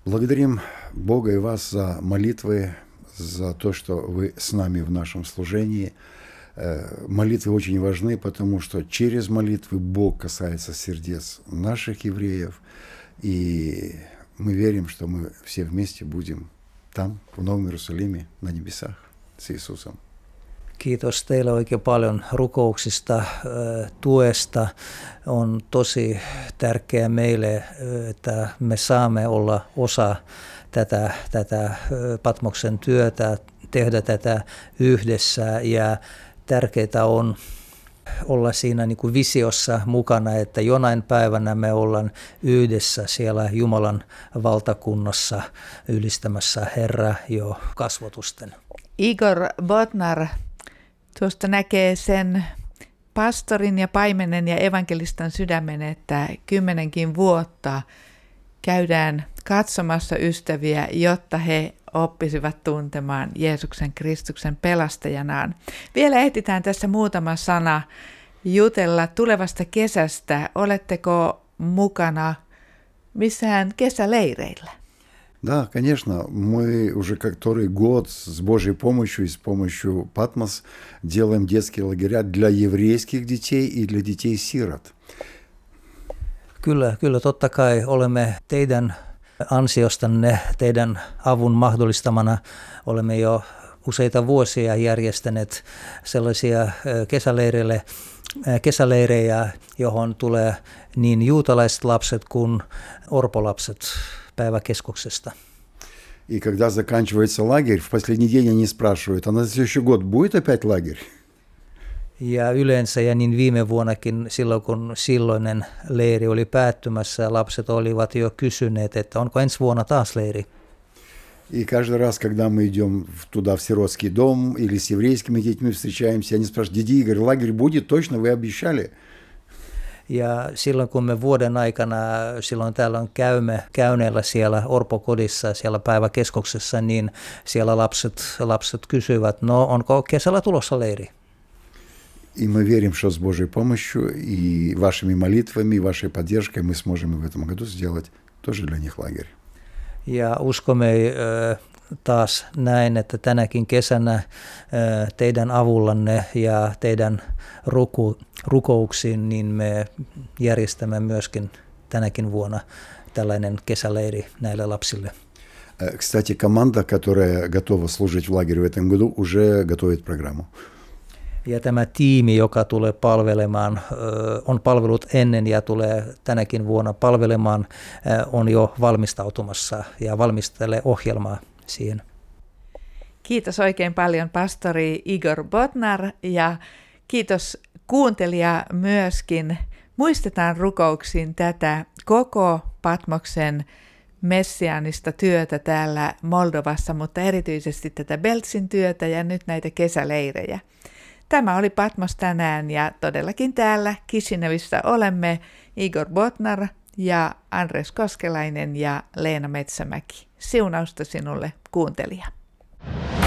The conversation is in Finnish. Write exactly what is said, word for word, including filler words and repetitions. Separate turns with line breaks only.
Благодарим Бога и вас за молитвы, за то, что вы с нами в нашем служении. Молитвы очень важны, потому что через молитвы Бог касается сердец наших евреев, и мы верим, что мы все вместе будем там, в Новом Иерусалиме, на небесах с Иисусом.
Kiitos teille oikein paljon rukouksista, tuesta. On tosi tärkeää meille, että me saamme olla osa tätä, tätä Patmoksen työtä, tehdä tätä yhdessä, ja tärkeää on olla siinä niin kuin visiossa mukana, että jonain päivänä me ollaan yhdessä siellä Jumalan valtakunnassa ylistämässä Herra jo kasvotusten.
Igor Bodnar, tuosta näkee sen pastorin ja paimenen ja evankelistan sydämen, että kymmenenkin vuotta käydään katsomassa ystäviä, jotta he oppisivat tuntemaan Jeesuksen Kristuksen pelastajanaan. Vielä ehditään tässä muutama sana jutella tulevasta kesästä. Oletteko mukana missään kesäleireillä?
Да, конечно, мы уже который год с Божьей помощью и с помощью Патмос делаем детские лагеря для еврейских детей и для детей-сирот.
Kyllä, kyllä totta kai olemme teidän ansiostanne, teidän avun mahdollistamana, olemme jo useita vuosia järjestäneet sellaisia kesäleireille, kesäleirejä, johon tulee niin juutalaiset lapset kuin orpolapset päiväkeskuksesta.
И когда заканчивается лагерь, в последний день они спрашивают, а на следующий год будет опять лагерь?
Ja yleensä, ja niin viime vuonnakin, silloin kun silloinen leiri oli päättymässä, lapset olivat jo kysyneet, että onko ensi vuonna taas leiri.
И каждый раз, когда мы идем туда, в сиротский дом, или с еврейскими детьми встречаемся, они спрашивают, дядя Игорь, лагерь будет точно, вы обещали?
Ja silloin kun me vuoden aikana, silloin täällä on käyme, käyneellä siellä orpokodissa, siellä päiväkeskuksessa, niin siellä lapset, lapset kysyvät, no onko kesällä tulossa leiri?
И мы верим, что с Божьей помощью и вашими молитвами, и вашей поддержкой мы сможем в этом году сделать тоже для них лагерь.
Ja uskomme taas näin, että tänäkin kesänä teidän avullanne ja teidän ruku, rukouksiin, niin me järjestämme myöskin tänäkin vuonna tällainen kesäleiri näille lapsille.
Кстати, команда, которая готова служить в лагере в этом году, уже готовит программу.
Ja tämä tiimi, joka tulee palvelemaan, on palvellut ennen ja tulee tänäkin vuonna palvelemaan, on jo valmistautumassa ja valmistelee ohjelmaa siihen.
Kiitos oikein paljon pastori Igor Bodnar, ja kiitos kuuntelija myöskin. Muistetaan rukouksiin tätä koko Patmoksen messiaanista työtä täällä Moldovassa, mutta erityisesti tätä Beltsin työtä ja nyt näitä kesäleirejä. Tämä oli Patmos tänään, ja todellakin täällä Kishinevissä olemme Igor Bodnar ja Andres Koskelainen ja Leena Metsämäki. Siunausta sinulle, kuuntelija.